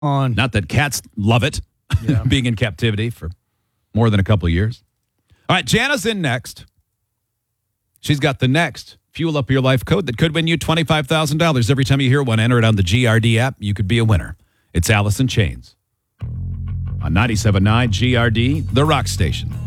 on. Not that cats love it, Yeah. being in captivity for more than a couple of years. All right, Jana's in next. She's got the next Fuel Up Your Life code that could win you $25,000. Every time you hear one, enter it on the GRD app. You could be a winner. It's Alice in Chains on 97.9 GRD, the rock station.